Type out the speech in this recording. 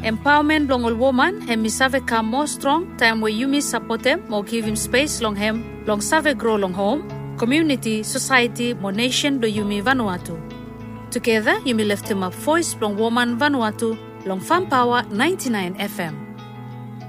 Empowerment long all woman and mi save come more strong time where you mi support him or give him space long him long save grow long home, community, society, mo nation do you mi Vanuatu. Together you mi lift him up voice long woman Vanuatu long Fan Power 99 FM.